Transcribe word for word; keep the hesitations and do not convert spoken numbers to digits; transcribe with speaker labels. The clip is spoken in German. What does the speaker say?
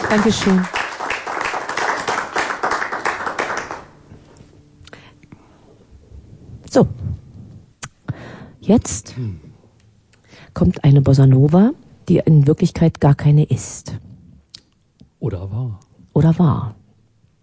Speaker 1: Dankeschön. So. Jetzt kommt eine Bossa Nova, die in Wirklichkeit gar keine ist.
Speaker 2: Oder war.
Speaker 1: Oder war.